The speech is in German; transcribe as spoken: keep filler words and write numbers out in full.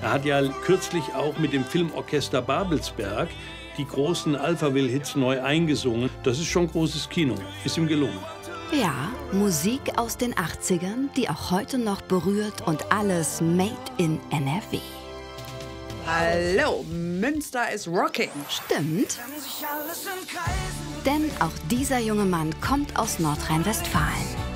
Er hat ja kürzlich auch mit dem Filmorchester Babelsberg die großen Alphaville-Hits neu eingesungen. Das ist schon großes Kino. Ist ihm gelungen. Ja, Musik aus den achtzigern, die auch heute noch berührt und alles made in N R W. Hallo, Münster ist rocking. Stimmt. Denn auch dieser junge Mann kommt aus Nordrhein-Westfalen.